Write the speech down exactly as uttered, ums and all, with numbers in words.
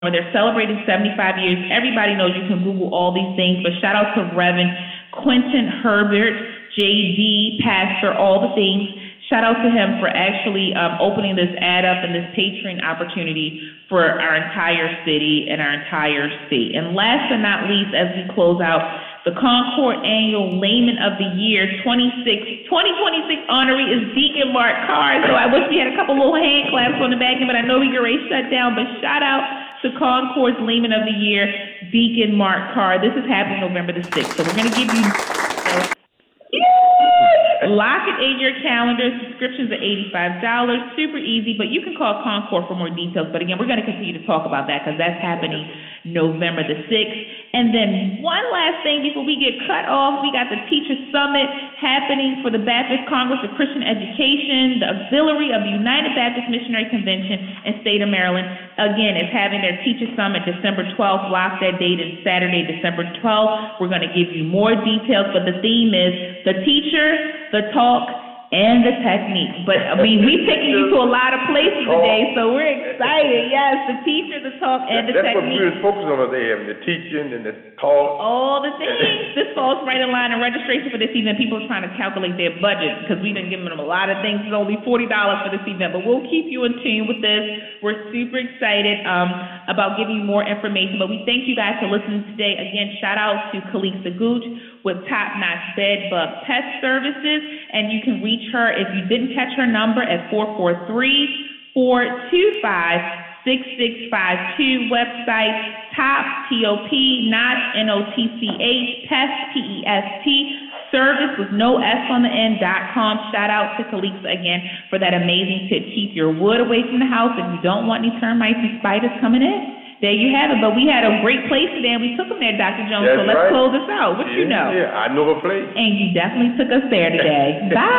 where they're celebrating seventy-five years. Everybody knows you can Google all these things, but shout out to Reverend Quentin Herbert, J D, Pastor, all the things. Shout out to him for actually um, opening this ad up and this Patreon opportunity for our entire city and our entire state. And last but not least, as we close out, the Concord Annual Layman of the Year twenty twenty-six honoree is Deacon Mark Carr. So I wish we had a couple little hand claps on the back end, but I know we get ready to shut down. But shout out to Concord's Layman of the Year, Deacon Mark Carr. This is happening November the sixth. So we're going to give you... Lock it in your calendar. Subscriptions are eighty-five dollars. Super easy, but you can call Concord for more details. But again, we're going to continue to talk about that because that's happening November the sixth. And then one last thing before we get cut off, we got the Teacher Summit happening for the Baptist Congress of Christian Education, the auxiliary of the United Baptist Missionary Convention in state of Maryland. Again, it's having their Teacher Summit December twelfth. Lock that date is Saturday, December twelfth. We're going to give you more details, but the theme is the teacher, the talk, and the technique. But I mean, we taking you to a lot of places today, so we're excited. Yes, the teacher, the talk, and the That's technique. That's what we was focused on today, having the teaching and the talk. All the things. This falls right in line. And registration for this event, people are trying to calculate their budget because we've been giving them a lot of things. It's only forty dollars for this event, but we'll keep you in tune with this. We're super excited um, about giving you more information, but we thank you guys for listening today. Again, shout out to Kalisa Gooch with Top Notch Bed Bug Pest Services, and you can reach her if you didn't catch her number at four four three, four two five, six six five two. Website Top, T O P, Notch, N O T C H, Pest, P E S T, service with no S on the end, dot com. Shout out to Kalisa again for that amazing tip. Keep your wood away from the house if you don't want any termites and spiders coming in. There you have it. But we had a great place today, and we took them there, Doctor Jones. That's so let's right. close this out. What yeah, you know? Yeah, I know a place. And you definitely took us there today. Bye.